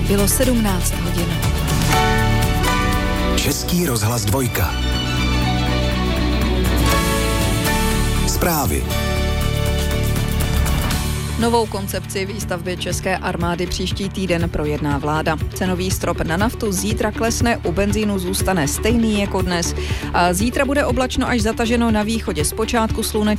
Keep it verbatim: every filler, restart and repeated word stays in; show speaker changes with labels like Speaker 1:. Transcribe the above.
Speaker 1: Bylo sedmnáct hodin.
Speaker 2: Český rozhlas dvojka. Zprávy.
Speaker 1: Novou koncepci výstavby české armády příští týden projedná vláda. Cenový strop na naftu zítra klesne, u benzínu zůstane stejný jako dnes. A zítra bude oblačno až zataženo, na východě zpočátku slunečno.